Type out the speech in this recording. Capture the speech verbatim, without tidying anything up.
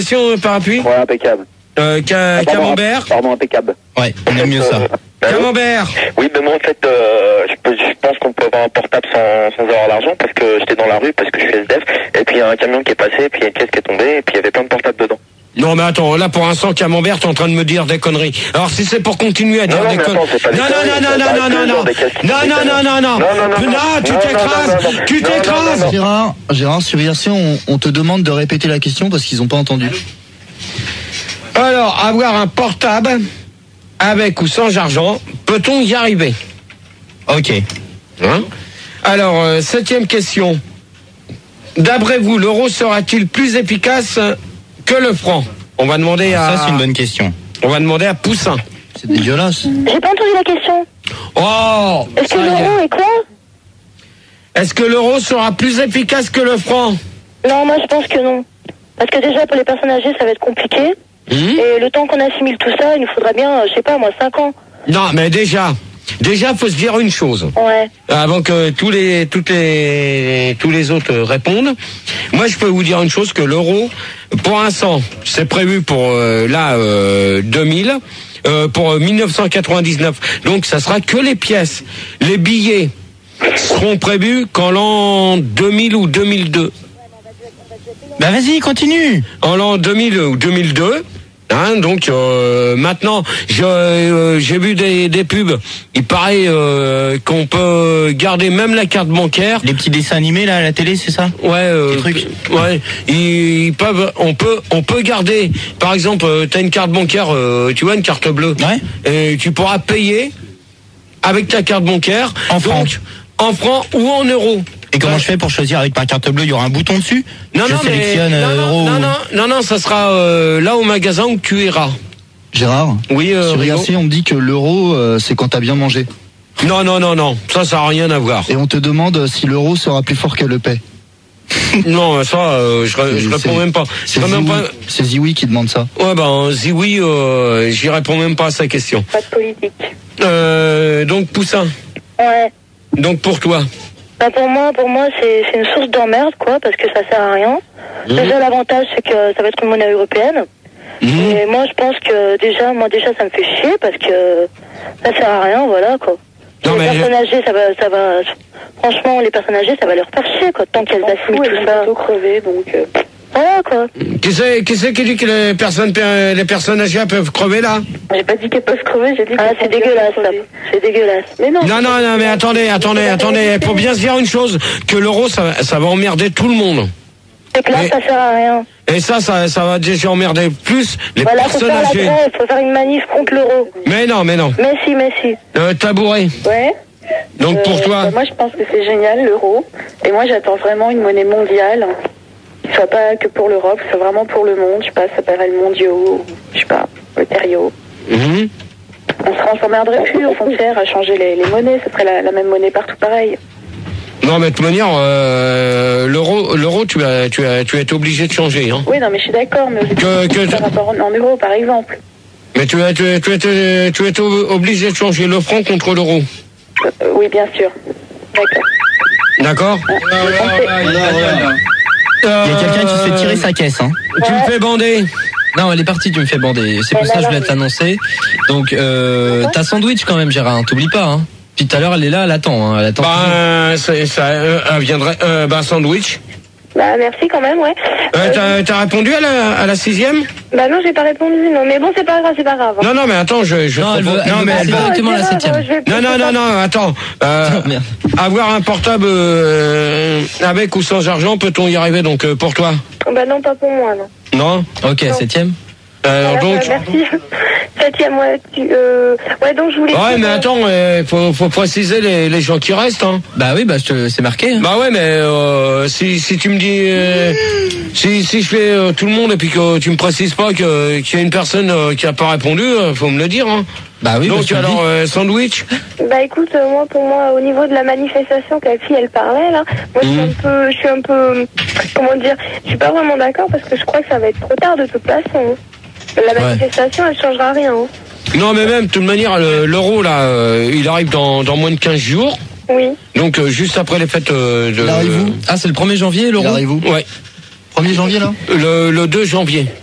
Question parapluie. Ouais, impeccable. Euh, ca- Ah, pardon, camembert. Pardon, impeccable. Ouais, on aime mieux ça. Euh, Camembert. Oui, mais moi en fait, euh, je, peux, je pense qu'on peut avoir un portable sans, sans avoir l'argent parce que j'étais dans la rue, parce que je suis S D F, et puis il y a un camion qui est passé, et puis il y a une caisse qui est tombée, et puis il y avait plein de portables dedans. Non mais attends, là pour l'instant Camembert, t'es en train de me dire des conneries. Alors si c'est pour continuer à dire Non, non, des mais conneries. attends, c'est pas des Non, conneries, non, c'est non, pas non, que non, le non, genre des caisses qui non, sont non, non, non, non, Non, non, non, non, non, tu non, t'écrases, non, non, non, tu non, non, t'écrases. non, non. Gérard, Gérard, sur Version, on, on te demande de répéter la question parce qu'ils n'ont pas entendu. Alors, avoir un portable avec ou sans argent, peut-on y arriver? Ok. Hein? Alors, euh, septième question. D'après vous, l'euro sera-t-il plus efficace que le franc? On va demander à. Ça, c'est une bonne question. On va demander à Poussin. C'est dégueulasse. J'ai pas entendu la question. Oh. Est-ce que ça y est. l'euro est quoi? Est-ce que l'euro sera plus efficace que le franc? Non, moi je pense que non. Parce que déjà pour les personnes âgées ça va être compliqué. Mmh. Et le temps qu'on assimile tout ça, il nous faudra bien, je sais pas moi, cinq ans. Non, mais déjà, déjà, faut se dire une chose. Ouais. Avant que tous les, toutes les, tous les autres répondent. Moi, je peux vous dire une chose, que l'euro, pour l'instant, c'est prévu pour euh, là euh, deux mille, euh, pour mille neuf cent quatre-vingt-dix-neuf. Donc, ça sera que les pièces. Les billets seront prévus qu'en l'an deux mille ou deux mille deux. Bah vas-y, continue. En l'an deux mille ou deux mille deux. Hein, donc euh, maintenant, je, euh, j'ai vu des, des pubs. Il paraît euh, qu'on peut garder même la carte bancaire. Les petits dessins animés là à la télé, c'est ça? Ouais, euh, Des trucs. ouais. Ils, ils peuvent, on peut, on peut garder. Par exemple, euh, t'as une carte bancaire, euh, tu vois, une carte bleue. Ouais. Et tu pourras payer avec ta carte bancaire. En donc, francs. En francs ou en euros. Et comment je fais pour choisir avec ma carte bleue? Il y aura un bouton dessus? Non, je non, sélectionne mais, euh, non, euro. non, non, non, non, ça sera euh, là au magasin où tu iras. Gérard, Oui, euh, sur Rigo. Version, on me dit que l'euro, euh, c'est quand t'as bien mangé. Non, non, non, non, ça, ça n'a rien à voir. Et on te demande si l'euro sera plus fort que le paix. Non, ça, euh, je, je C'est- réponds même pas. Je C'est réponds même Zioui, pas. c'est Zioui qui demande ça. Ouais, ben, si oui, euh, j'y réponds même pas à sa question. Pas de politique. Euh, donc, Poussin. Ouais. Donc, pour toi. Bah pour moi, pour moi c'est, c'est une source d'emmerde quoi, parce que ça sert à rien. Mmh. Déjà l'avantage c'est que ça va être une monnaie européenne. Mmh. Et moi je pense que déjà, moi déjà ça me fait chier parce que ça sert à rien, voilà quoi. Non, les mais- personnes âgées, ça va, ça va. Franchement, les personnes âgées, ça va leur faire chier quoi, tant qu'elles assimilent tout ça. Tout crever, donc. Euh... Voilà quoi. Qui c'est, qui c'est qui dit que les personnes, les personnes âgées peuvent crever là? J'ai pas dit qu'elles peuvent crever, j'ai dit. Ah c'est dégueulasse, ça. C'est dégueulasse. Mais non. Non, non, non, mais attendez, attendez, attendez. Faut bien se dire une chose, que l'euro, ça, ça va emmerder tout le monde. C'est que là, Mais- ça sert à rien. Et ça, ça, ça va déjà emmerder plus les Voilà, faut personnes faire la âgées. grève, faut faire une manif contre l'euro. Mais non, mais non. Mais si, mais si. Euh, tabouret. Ouais. Donc pour Euh, toi. bah, moi, je pense que c'est génial, l'euro. Et moi, j'attends vraiment une monnaie mondiale. Qui soit pas que pour l'Europe, qui soit vraiment pour le monde. Je sais pas, ça s'appellerait le mondiaux, ou, je sais pas, le terrio. Mhm. On se s'emmerderait plus aux frontières à changer les, les monnaies. Ça serait la, la même monnaie partout pareil. Non, mais de toute manière, euh, l'euro, l'euro, tu as, tu as, tu as été obligé de changer, hein. Oui, non, mais je suis d'accord, mais aux Que- États-Unis, que- par rapport en, en euros, par exemple. Mais tu as, tu as, tu as, été- tu as été obligé de changer le franc contre l'euro. Euh, oui, bien sûr. D'accord. D'accord? Il y a quelqu'un qui se fait tirer sa caisse, hein. Tu me fais bander. Non, elle est partie, tu me fais bander. C'est pour ça que je voulais te l'annoncer. Donc, euh, t'as sandwich quand même, Gérard, hein, t'oublies pas, hein. Puis tout à l'heure, elle est là, elle attend, hein, elle attend. Bah, ça, ça euh, elle viendrait, euh, bah, sandwich. Bah merci quand même, ouais. Euh, t'as, t'as répondu à la, à la sixième? Bah non, j'ai pas répondu, non. Mais bon, c'est pas grave, c'est pas grave. Non, non, mais attends, je, je Non, te elle propose- veut- elle non, veut mais passer elle- directement à la septième. non, non, non, non, attends. Euh, Oh, merde. avoir un portable euh, avec ou sans argent, peut-on y arriver? Donc, euh, pour toi? Bah non, pas pour moi, non. Non? Ok, septième. Alors, Voilà, donc. bah, merci. Septième, ouais, tu, euh... ouais, donc je voulais... Ouais, dire, mais euh, attends, il faut, faut préciser les, les gens qui restent, hein. Bah oui, bah je te, c'est marqué. Hein. Bah ouais, mais euh, si, si tu me dis... euh, si, si je fais euh, tout le monde et puis que tu me précises pas que, qu'il y a une personne euh, qui a pas répondu, euh, faut me le dire, hein. Bah oui, bah, Donc tu me alors, dis. euh, sandwich. Bah écoute, euh, moi, pour moi, au niveau de la manifestation que la fille, elle parlait, là, moi, je suis Mhm. un peu... Je suis un peu... Comment dire? Je suis pas vraiment d'accord parce que je crois que ça va être trop tard de toute façon. La manifestation, elle changera rien. Hein. Non, mais même, de toute manière, le- l'euro, là, euh, il arrive dans, dans moins de quinze jours. Oui. Donc, euh, juste après les fêtes euh, de... Il arrive où Ah, c'est le premier janvier, Il l'euro. arrive où Ouais, premier janvier là le, le deux janvier.